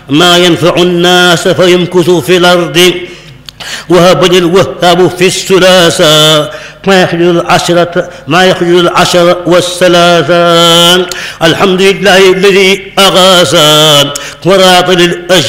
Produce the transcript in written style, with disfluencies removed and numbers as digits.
ما ينفع الناس فيمكثوا في الأرض وهب الوهاب في الثلاثة ما يخرج العشر والثلاثة. الحمد لله الذي أغاثا وراط للأجل